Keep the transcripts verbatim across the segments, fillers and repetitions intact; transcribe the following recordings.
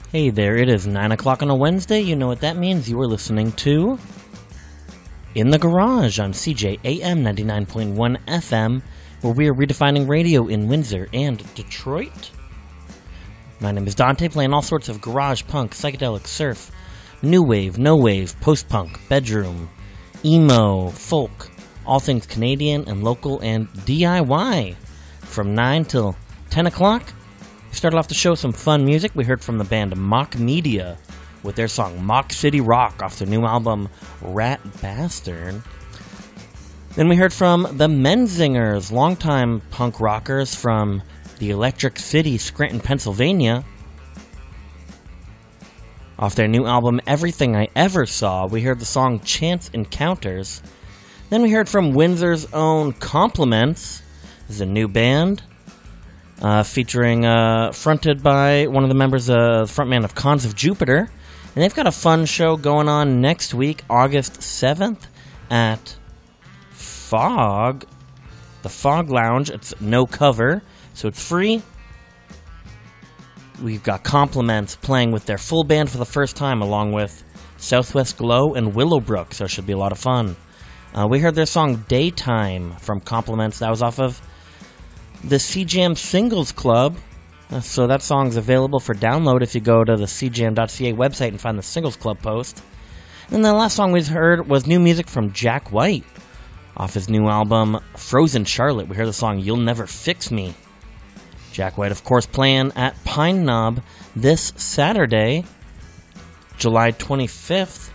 Hey there, it is nine o'clock on a Wednesday. You know what that means. You are listening to In the Garage on C J A M ninety-nine point one F M, where we are redefining radio in Windsor and Detroit. My name is Dante, playing all sorts of garage punk, psychedelic surf, new wave, no wave, post-punk, bedroom, emo, folk, all things Canadian and local and D I Y. From nine till ten o'clock, we started off the show with some fun music. We heard from the band Mock Media with their song Mock City Rock off their new album Rat Bastard. Then we heard from the Menzingers, longtime punk rockers from the Electric City, Scranton, Pennsylvania. Off their new album Everything I Ever Saw, we heard the song Chance Encounters. Then we heard from Windsor's own Compliments. This is a new band uh, featuring, uh, fronted by one of the members, uh, frontman of Cons of Jupiter. And they've got a fun show going on next week, August seventh, at Fog, the Fog Lounge. It's no cover, so it's free. We've got Compliments playing with their full band for the first time, along with Southwest Glow and Willowbrook, so it should be a lot of fun. Uh, we heard their song Daytime from Compliments. That was off of the C Jam Singles Club. Uh, so that song's available for download if you go to the c jam dot c a website and find the Singles Club post. And the last song we heard was new music from Jack White off his new album Frozen Charlotte. We heard the song You'll Never Fix Me. Jack White, of course, playing at Pine Knob this Saturday, July twenty-fifth.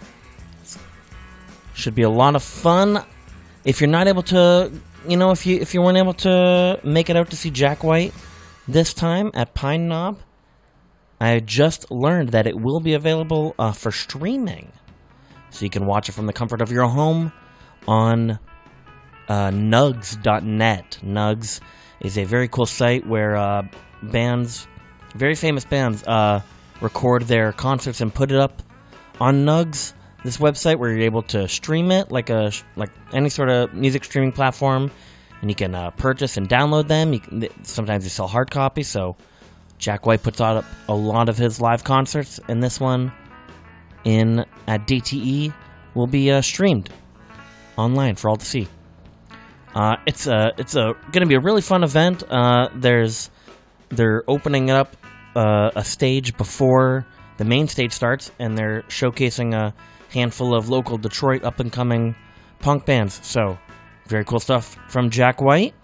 Should be a lot of fun. If you're not able to, you know, if you if you weren't able to make it out to see Jack White this time at Pine Knob, I just learned that it will be available uh, for streaming. So you can watch it from the comfort of your home on uh, nugs dot net. Nugs is a very cool site where uh, bands, very famous bands, uh, record their concerts and put it up on Nugs, this website where you're able to stream it like a like any sort of music streaming platform, and you can uh, purchase and download them. You can, sometimes they sell hard copies, so Jack White puts out a lot of his live concerts, and this one in at D T E will be uh, streamed online for all to see. Uh, it's a it's a going to be a really fun event. Uh, there's they're opening up uh, a stage before the main stage starts, and they're showcasing a handful of local Detroit up and coming punk bands. So very cool stuff from Jack White.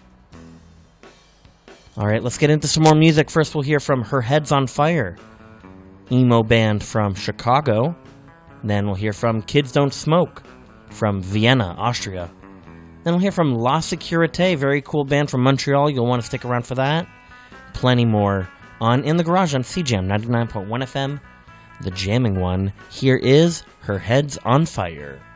All right, let's get into some more music. First, we'll hear from Her Head's on Fire, emo band from Chicago. Then we'll hear from Kids Don't Smoke from Vienna, Austria. Then we'll hear from La Sécurité, very cool band from Montreal. You'll want to stick around for that. Plenty more on In the Garage on C J A M ninety-nine point one F M, the jamming one. Here is Her Head's on Fire.